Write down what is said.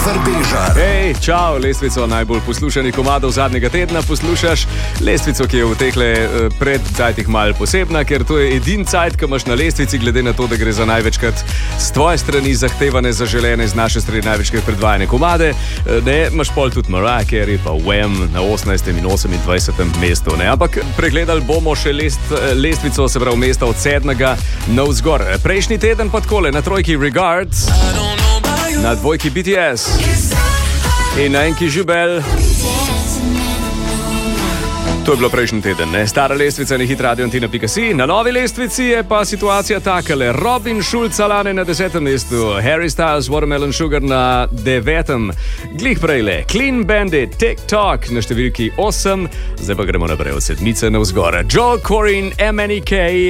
Vrbežar. Hej, čau, lestvico najbolj poslušanih komadov zadnjega tedna poslušaš. Lestvico, ki je v tehle pred cajtih malo posebna, ker to je edin cajt, ki imaš na lestvici, glede na to, da gre za največkrat z tvoje strani zahtevane, zaželene, z naše strani največkrat predvajane komade. Ne, imaš pol tudi Mariah Carey, pa Wham na 18. in 28. mestu. Ne? Ampak pregledali bomo še lestvico, se pravi mesta od 7. navzgor. Prejšnji teden pa takole, na trojki Regards, na dvojki BTS in na enki Žubel. To je bilo prejšnji teden, ne? Stara lestvica na hitradio.si. Na novi lestvici je pa situacija takale. Robin Schulz Alane na 10. mestu, Harry Styles Watermelon Sugar na 9. Glih prejle, Clean Bandit TikTok na številki 8. Zdaj pa gremo naprej od sedmice navzgor. Joel Corey, MNEK